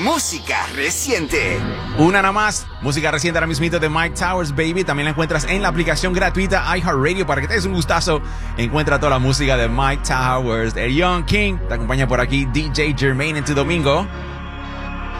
música reciente. Una nada más, música reciente ahora mismito de Mike Towers, baby. También la encuentras en la aplicación gratuita iHeartRadio para que te des un gustazo. Encuentra toda la música de Mike Towers. El Young King te acompaña por aquí, DJ Jermaine en tu domingo.